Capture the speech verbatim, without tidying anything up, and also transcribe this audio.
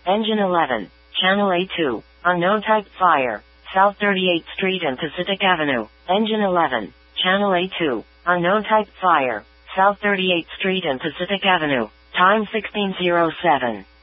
Engine eleven. Channel A two. Unknown type fire. South thirty-eighth Street and Pacific Avenue. Engine eleven. Channel A two. Unknown type fire. South thirty-eighth Street and Pacific Avenue. Time sixteen oh seven.